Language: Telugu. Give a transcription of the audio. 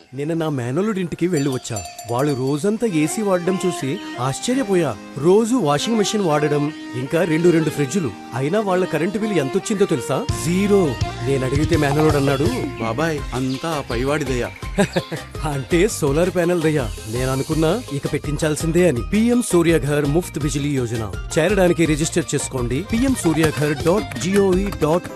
నిన్న నా మేనల్లుడింటికి వెళ్ళి వచ్చా. వాళ్ళు రోజంతా ఏసీ వాడడం చూసి ఆశ్చర్యపోయా. రోజు వాషింగ్ మెషిన్ వాడడం, ఇంకా రెండు ఫ్రిడ్జులు. అయినా వాళ్ళ కరెంటు బిల్ ఎంతొచ్చిందో తెలుసా? జీరో. నేను అడిగితే మేనల్లుడు అన్నాడు, బాబాయ్ అంతా పైవాడిదయ్యా. అంటే సోలార్ ప్యానెల్ దయ్యా. నేను అనుకున్నా ఇక పెట్టించాల్సిందే అని. పిఎం సూర్యఘర్ ముఫ్త్ బిజిలీ యోజన చేరడానికి రిజిస్టర్ చేసుకోండి. pmsuryaghar.gov.in